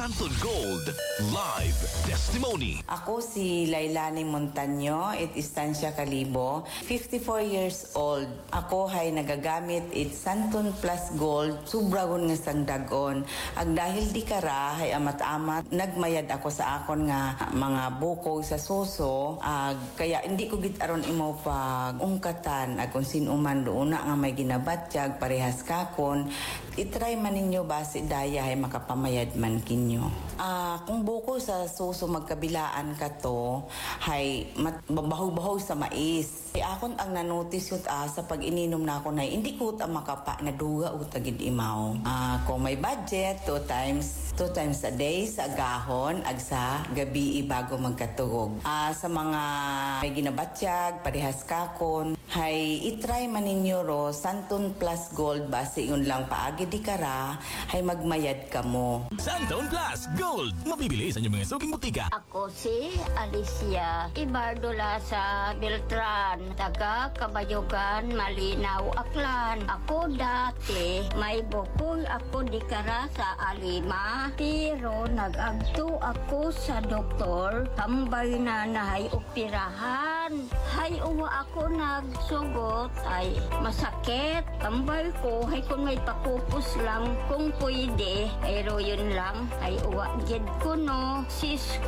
Santon Gold Live Testimony. Ako si Lailani Montaño, it Estancia Calibo, 54 years old. Ako hay nagagamit it Santon Plus Gold, subragon nga sang dagon. Ag dahil di kara hay amat-amat, nagmayad ako sa akon nga mga buko sa suso, kaya hindi ko gitaron imo pag ungkatan ag kung sino man doon nga may ginabatyag parehas kakon. Itry man ninyo base daya hay makapamayad man kinyo. Kung buko sa suso magkabilaan ka to, hay babahaw-bahaw sa mais. Akon ang nanotice yun sa pag ininom na ako na hindi ko ta makapa na duga o tagid imaw. Kung may budget, two times a day sa gahon ag sa gabi bago magkatugog. Sa mga may ginabatyag, parehas kakon, hay itry man ninyo ro Santon Plus Gold base yun lang paagi di kara hay magmayad ka mo. Santon Plus Gold, mabibili sa inyong mga suking butika. Ako si Alicia Ibardola sa Beltran, taga Kabayogan, Malinaw, Aklan. Ako dati may bukol ako di kara sa Alima, pero nag-agto ako sa doktor, tambay na hay operahan. Hay uwa ako nagsugot ay masakit. Tambay ko hay kung may pakupos lang kung pwede, pero yun lang ay uwa gid ko no sis